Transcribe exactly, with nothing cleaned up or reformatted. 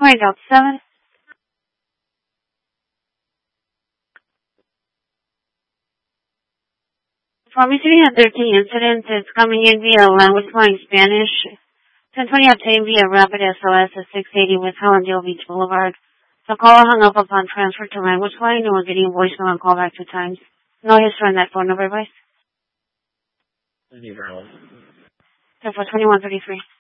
twenty Delta seven. For receiving a thirteen incident, it's coming in via language line Spanish. ten twenty obtained via Rapid S O S at six eighty with Hallandale Beach Boulevard. The caller hung up upon transfer to language line and was getting voicemail and call back two times. No history on that phone number, advice. Thank you very much. Therefore, twenty-one thirty-three.